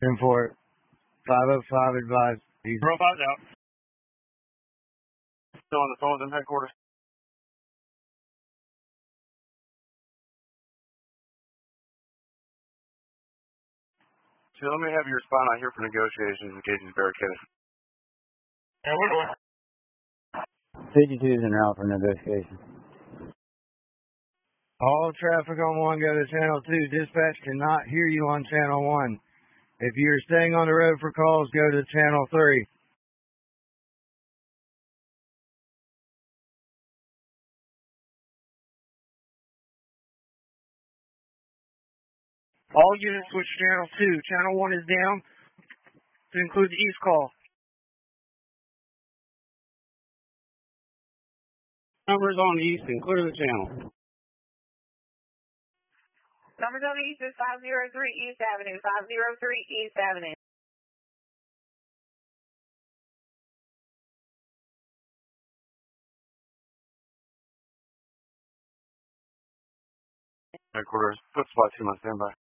10-4, 505 advised. Profiles out. Still on the phone with them headquarters. So let me have your spot out here for negotiations in case he's barricaded. Yeah, what? 52 is en route for negotiation. All traffic on 1, go to channel 2. Dispatch cannot hear you on channel 1. If you're staying on the road for calls, go to channel 3. All units switch to channel 2. Channel 1 is down to include the east call. Numbers on the east and clear the channel. Numbers on the east is 503 East Avenue, 503 East Avenue. Headquarters, put spot 2 on standby.